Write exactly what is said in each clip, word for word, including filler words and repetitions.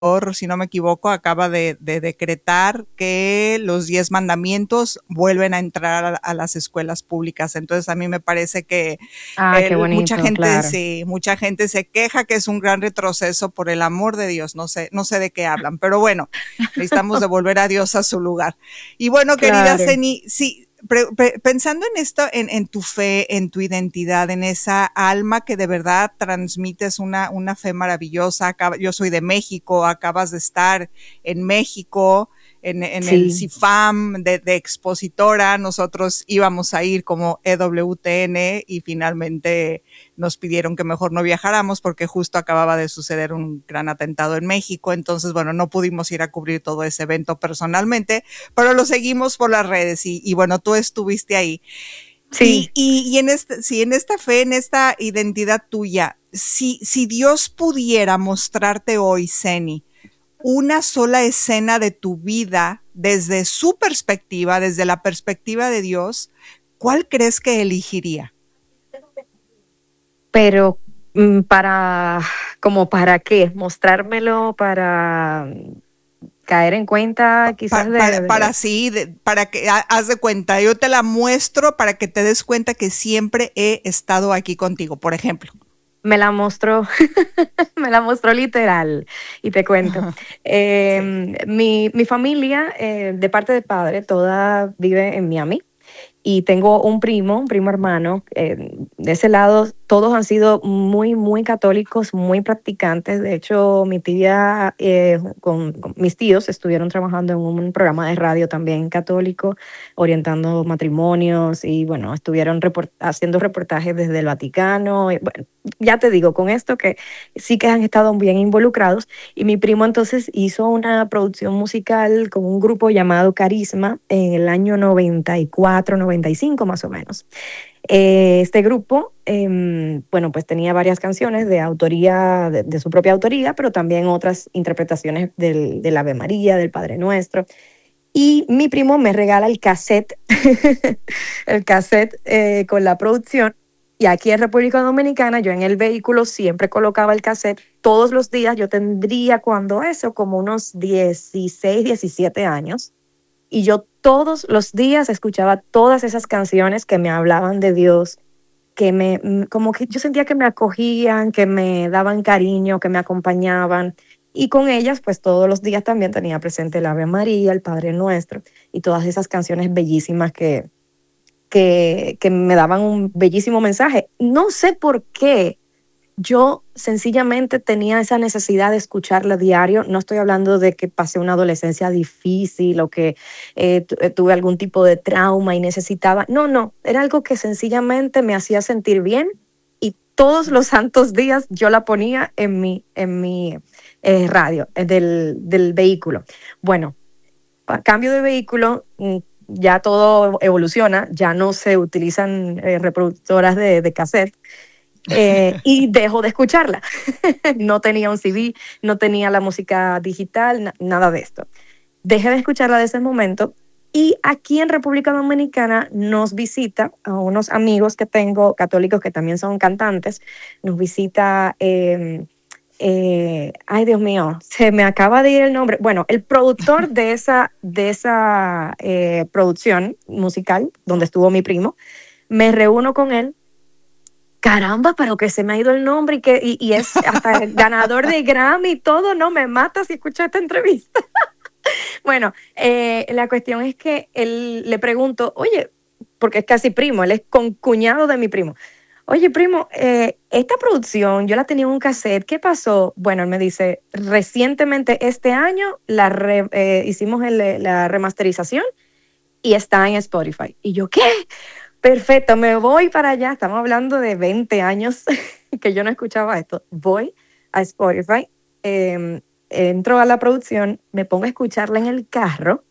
si no me equivoco, acaba de, de decretar que los diez mandamientos vuelven a entrar a, a las escuelas públicas. Entonces a mí me parece que Ah, qué eh, mucha bonito, gente claro. sí, mucha gente se queja que es un gran retroceso. Por el amor de Dios, no sé, no sé de qué hablan, pero bueno, necesitamos devolver a Dios a su lugar. Y bueno, querida Claro. Zeni, sí, Pre, pre, pensando en esto, en, en, tu fe, en tu identidad, en esa alma que de verdad transmites una, una fe maravillosa. Acaba, yo soy de México, acabas de estar en México, en, en el Sí. CIFAM de, de expositora. Nosotros íbamos a ir como E W T N y finalmente nos pidieron que mejor no viajáramos porque justo acababa de suceder un gran atentado en México. Entonces, bueno, no pudimos ir a cubrir todo ese evento personalmente, pero lo seguimos por las redes y, y bueno, tú estuviste ahí. Sí. Y, y, y en, este, sí, en esta fe, en esta identidad tuya, si, si Dios pudiera mostrarte hoy, Zeni, una sola escena de tu vida desde su perspectiva, desde la perspectiva de Dios, ¿cuál crees que elegiría? Pero mm, para, como para qué, mostrármelo para caer en cuenta quizás Para, de, para, de- para sí, de, para que haz de cuenta, yo te la muestro para que te des cuenta que siempre he estado aquí contigo, por ejemplo. me la mostró, me la mostró literal. Y te cuento, Sí. eh, mi, mi familia, eh, de parte de padre, toda vive en Miami. Y tengo un primo, un primo hermano, eh, de ese lado todos han sido muy, muy católicos, muy practicantes. De hecho, mi tía eh, con, con mis tíos estuvieron trabajando en un programa de radio también católico, orientando matrimonios y bueno, estuvieron report haciendo reportajes desde el Vaticano. Y, bueno, ya te digo, con esto que sí que han estado bien involucrados. Y mi primo entonces hizo una producción musical con un grupo llamado Carisma en el año noventa y cuatro, noventa y cinco más o menos. Eh, este grupo, eh, bueno, pues tenía varias canciones de autoría, de, de, su propia autoría, pero también otras interpretaciones del, del Ave María, del Padre Nuestro. Y mi primo me regala el cassette, el cassette eh, con la producción. Y aquí en República Dominicana, yo en el vehículo siempre colocaba el cassette todos los días. Yo tendría cuando eso, como unos dieciséis, diecisiete años. Y yo todos los días escuchaba todas esas canciones que me hablaban de Dios, que me, como que yo sentía que me acogían, que me daban cariño, que me acompañaban. Y con ellas, pues todos los días también tenía presente el Ave María, el Padre Nuestro y todas esas canciones bellísimas que, que, que me daban un bellísimo mensaje. No sé por qué yo sencillamente tenía esa necesidad de escucharla diario. No estoy hablando de que pasé una adolescencia difícil o que eh, tuve algún tipo de trauma y necesitaba. No, no, era algo que sencillamente me hacía sentir bien y todos los santos días yo la ponía en mi, en mi eh, radio eh, del, del vehículo. Bueno, a cambio de vehículo, ya todo evoluciona, ya no se utilizan eh, reproductoras de, de cassette. Eh, y dejo de escucharla. No tenía un C D, no tenía la música digital, na nada de esto. Dejé de escucharla desde ese momento y aquí en República Dominicana nos visita a unos amigos que tengo, católicos que también son cantantes, nos visita, eh, eh, ay Dios mío, se me acaba de ir el nombre, bueno, el productor de esa, de esa eh, producción musical donde estuvo mi primo, me reúno con él. Caramba, pero que se me ha ido el nombre y que y, y es hasta el ganador de Grammy y todo, no me mata si escuchas esta entrevista. Bueno, eh, la cuestión es que él le pregunto, oye, porque es casi primo, él es concuñado de mi primo. Oye, primo, eh, esta producción yo la tenía en un cassette, ¿qué pasó? Bueno, él me dice, recientemente este año la re, eh, hicimos el, la remasterización y está en Spotify. Y yo, ¿qué? Perfecto, me voy para allá. Estamos hablando de veinte años que yo no escuchaba esto. Voy a Spotify, eh, entro a la producción, me pongo a escucharla en el carro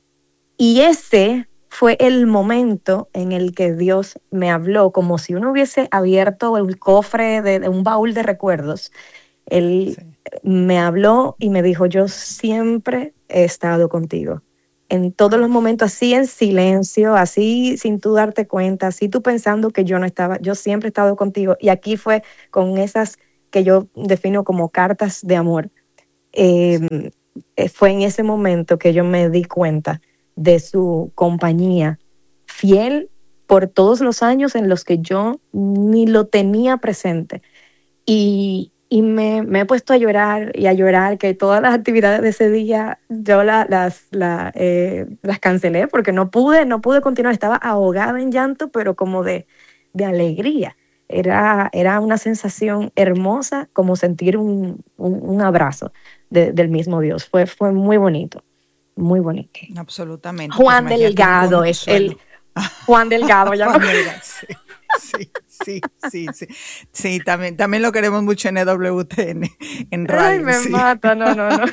y ese fue el momento en el que Dios me habló, como si uno hubiese abierto el cofre de, de un baúl de recuerdos. Él Sí. me habló y me dijo, yo siempre he estado contigo. En todos los momentos, así en silencio, así sin tú darte cuenta, así tú pensando que yo no estaba, yo siempre he estado contigo. Y aquí fue con esas que yo defino como cartas de amor. Eh, eh, fue en ese momento que yo me di cuenta de su compañía fiel por todos los años en los que yo ni lo tenía presente. Y, y me, me he puesto a llorar y a llorar, que todas las actividades de ese día yo la- las, la, eh, las cancelé porque no pude, no pude continuar. Estaba ahogada en llanto, pero como de, de alegría. Era, era una sensación hermosa, como sentir un, un, un abrazo de- del mismo Dios. Fue, fue muy bonito, muy bonito. Absolutamente, pues Juan imagínate un Delgado es el consuelo. Juan Delgado, ya lo. Juan Delgado, sí, sí, sí, sí, sí. Sí, también, también lo queremos mucho en E W T N, en Ay, radio, me sí. mata, no, no, no.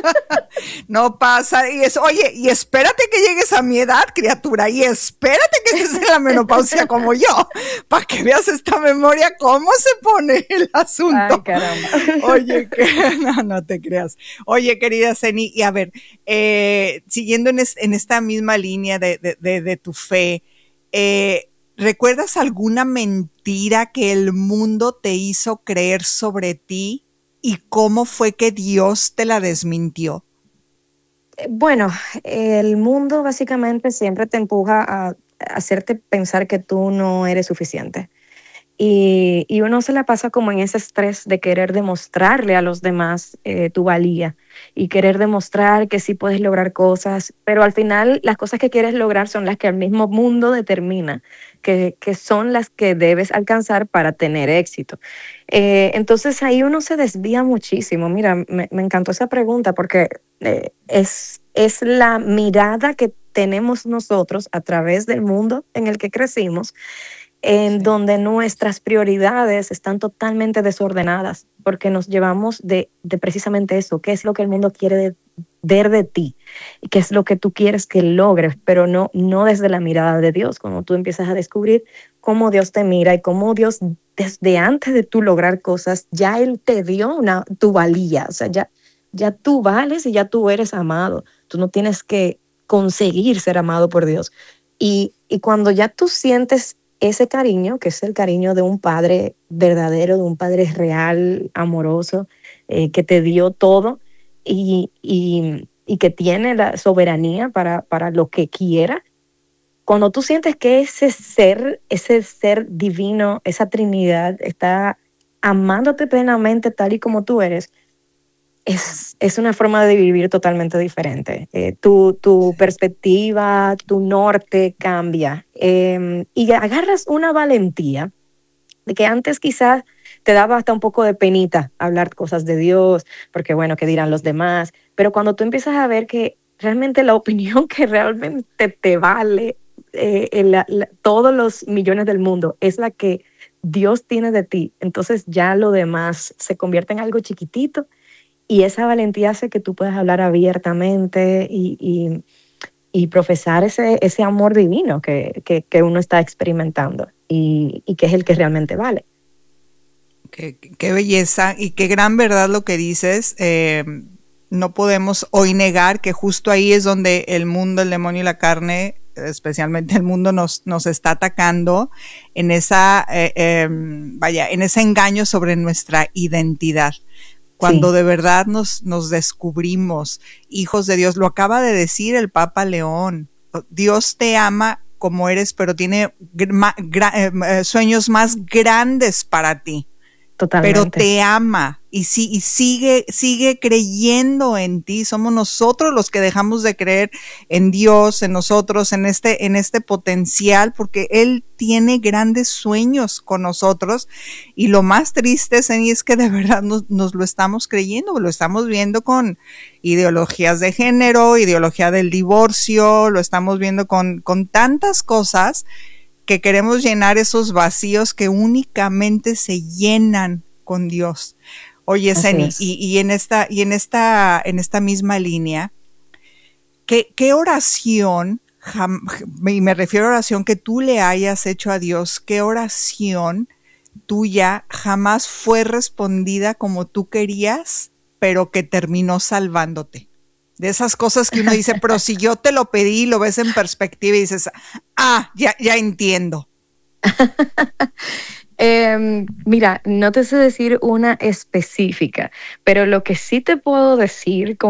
No pasa, y es, oye, y espérate que llegues a mi edad, criatura, y espérate que estés en la menopausia como yo, para que veas esta memoria, cómo se pone el Ay, asunto. caramba. Oye, que, no, no te creas. Oye, querida Zeni, y a ver, eh, siguiendo en, es, en, esta misma línea de, de, de, de tu fe, eh, ¿recuerdas alguna mentira que el mundo te hizo creer sobre ti y cómo fue que Dios te la desmintió? Bueno, el mundo básicamente siempre te empuja a hacerte pensar que tú no eres suficiente. Y, y uno se la pasa como en ese estrés de querer demostrarle a los demás eh, tu valía y querer demostrar que sí puedes lograr cosas, pero al final las cosas que quieres lograr son las que el mismo mundo determina que, que son las que debes alcanzar para tener éxito. Eh, entonces ahí uno se desvía muchísimo. Mira, me, me encantó esa pregunta porque eh, es, es la mirada que tenemos nosotros a través del mundo en el que crecimos, en Sí. donde nuestras prioridades están totalmente desordenadas, porque nos llevamos de, de precisamente eso, qué es lo que el mundo quiere de, ver de ti, y qué es lo que tú quieres que logres, pero no, no desde la mirada de Dios, cuando tú empiezas a descubrir cómo Dios te mira y cómo Dios, desde antes de tú lograr cosas, ya Él te dio una, tu valía, o sea, ya, ya tú vales y ya tú eres amado, tú no tienes que conseguir ser amado por Dios. Y, y cuando ya tú sientes ese cariño, que es el cariño de un padre verdadero, de un padre real, amoroso, eh, que te dio todo y, y, y que tiene la soberanía para, para lo que quiera. Cuando tú sientes que ese ser, ese ser divino, esa Trinidad está amándote plenamente tal y como tú eres, es, es una forma de vivir totalmente diferente. Eh, tu, tu perspectiva, tu norte cambia, eh, y agarras una valentía de que antes quizás te daba hasta un poco de penita hablar cosas de Dios, porque bueno, ¿qué dirán los demás? Pero cuando tú empiezas a ver que realmente la opinión que realmente te vale eh, la, la, todos los millones del mundo es la que Dios tiene de ti, entonces ya lo demás se convierte en algo chiquitito y esa valentía hace que tú puedas hablar abiertamente y, y, y profesar ese, ese amor divino que, que, que uno está experimentando y, y que es el que realmente vale. Qué, qué belleza y qué gran verdad lo que dices. Eh, no podemos hoy negar que justo ahí es donde el mundo, el demonio y la carne, especialmente el mundo, nos, nos está atacando en esa, eh, eh, vaya, en ese engaño sobre nuestra identidad. Cuando sí. de verdad nos, nos descubrimos hijos de Dios, lo acaba de decir el Papa León, Dios te ama como eres, pero tiene gra, gra, eh, sueños más grandes para ti. Totalmente. Pero te ama y, si, y sigue, sigue creyendo en ti. Somos nosotros los que dejamos de creer en Dios, en nosotros, en este, en este potencial, porque Él tiene grandes sueños con nosotros. Y lo más triste, Zeni, es que de verdad nos, nos lo estamos creyendo, lo estamos viendo con ideologías de género, ideología del divorcio, lo estamos viendo con, con tantas cosas que queremos llenar esos vacíos que únicamente se llenan con Dios. Oye, Zeni, y, y en esta, y en esta, en esta misma línea, ¿qué, qué oración, y me refiero a oración que tú le hayas hecho a Dios, qué oración tuya jamás fue respondida como tú querías, pero que terminó salvándote? De esas cosas que uno dice, pero si yo te lo pedí, lo ves en perspectiva y dices, ah, ya, ya entiendo. Eh, mira, no te sé decir una específica, pero lo que sí te puedo decir